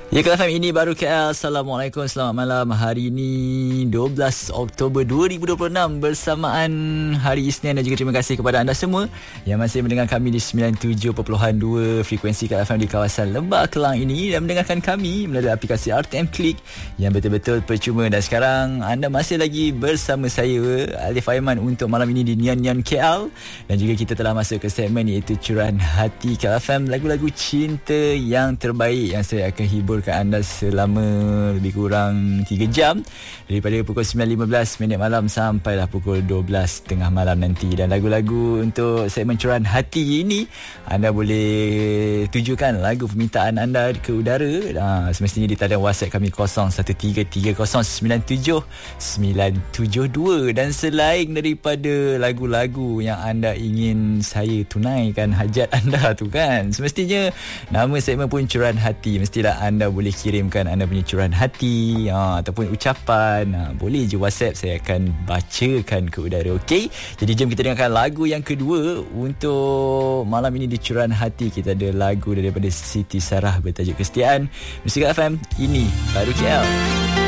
Ya, KFM ini baru KL. Assalamualaikum, selamat malam. Hari ini 12 Oktober 2026 bersamaan Hari Isnin, dan juga terima kasih kepada anda semua yang masih mendengar kami di 97.2 frekuensi KFM di kawasan Lembah Kelang ini, dan mendengarkan kami melalui aplikasi RTM Click yang betul-betul percuma. Dan sekarang anda masih lagi bersama saya, Alif Aiman, untuk malam ini di Nian Nian KL, dan juga kita telah masuk ke segmen iaitu Curahan Hati KFM, lagu-lagu cinta yang terbaik yang saya akan hibur ke anda selama lebih kurang 3 jam, daripada pukul 9.15 malam sampailah pukul 12.30 malam nanti. Dan lagu-lagu untuk segmen Curahan Hati ini, anda boleh tujukan lagu permintaan anda ke udara, semestinya di talian WhatsApp kami 0133097972. Dan selain daripada lagu-lagu yang anda ingin saya tunaikan hajat anda tu kan, semestinya nama segmen pun Curahan Hati. Mestilah anda boleh kirimkan anda punya curahan hati ataupun ucapan. Boleh je WhatsApp, saya akan bacakan ke udara. Okey, jadi jom kita dengarkan lagu yang kedua untuk malam ini di Curahan Hati. Kita ada lagu daripada Siti Sarah bertajuk Kesetiaan. Musik FM, ini baru KL.